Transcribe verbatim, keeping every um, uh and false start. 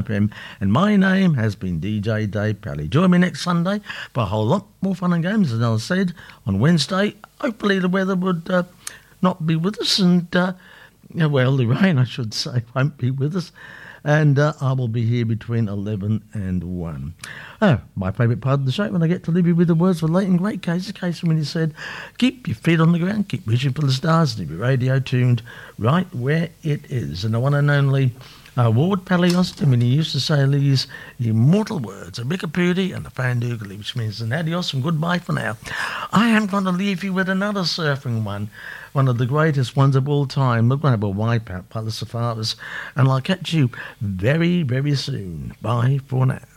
And my name has been D J Dave Pally. Join me next Sunday for a whole lot more fun and games, as I said, on Wednesday. Hopefully the weather would uh, not be with us, and, uh, well, the rain, I should say, won't be with us. And uh, I will be here between eleven and one. Oh, my favourite part of the show, when I get to leave you with the words of the late and great Casey Kasem when he said, keep your feet on the ground, keep reaching for the stars, and keep your radio tuned right where it is. And the one and only uh, Ward Pally Austin, when he used to say these immortal words, a Mickapooty and a Fandoogly, which means an adios and goodbye for now. I am going to leave you with another surfing one. One of the greatest ones of all time. We're going to have a wipeout by the Safaris. And I'll catch you very, very soon. Bye for now.